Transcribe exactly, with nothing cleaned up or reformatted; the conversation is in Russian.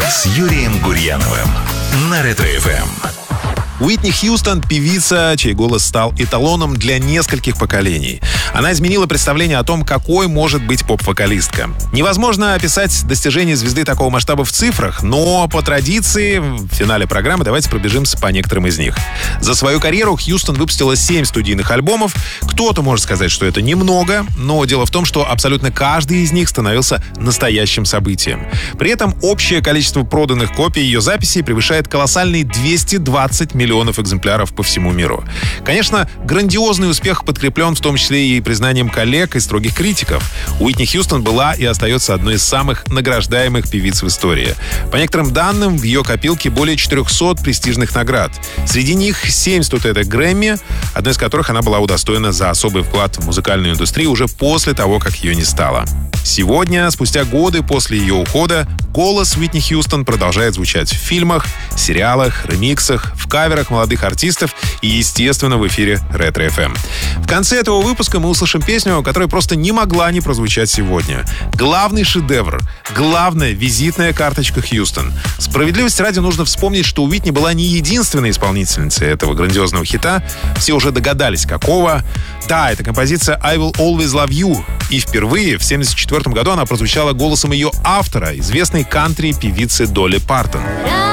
с Юрием Гурьяновым на Ретро-эф эм. Уитни Хьюстон — певица, чей голос стал эталоном для нескольких поколений. Она изменила представление о том, какой может быть поп-вокалистка. Невозможно описать достижения звезды такого масштаба в цифрах, но по традиции в финале программы давайте пробежимся по некоторым из них. За свою карьеру Хьюстон выпустила семь студийных альбомов. Кто-то может сказать, что это немного, но дело в том, что абсолютно каждый из них становился настоящим событием. При этом общее количество проданных копий ее записей превышает колоссальные двести двадцать миллионов экземпляров по всему миру. Конечно, грандиозный успех подкреплен в том числе и признанием коллег и строгих критиков. Уитни Хьюстон была и остается одной из самых награждаемых певиц в истории. По некоторым данным, в ее копилке более четырехсот престижных наград. Среди них семь статуэток Грэмми, одной из которых она была удостоена за особый вклад в музыкальную индустрию уже после того, как ее не стало. Сегодня, спустя годы после ее ухода, голос Уитни Хьюстон продолжает звучать в фильмах, сериалах, ремиксах, в каверах молодых артистов и, естественно, в эфире Ретро-эф эм. В конце этого выпуска мы услышим песню, которая просто не могла не прозвучать сегодня. Главный шедевр, главная визитная карточка Хьюстон. Справедливости ради нужно вспомнить, что Уитни была не единственной исполнительницей этого грандиозного хита. Все уже догадались, какого. Да, это композиция «I Will Always Love You». И впервые в семьдесят четвёртом году она прозвучала голосом ее автора, известной кантри-певицы Долли Партон.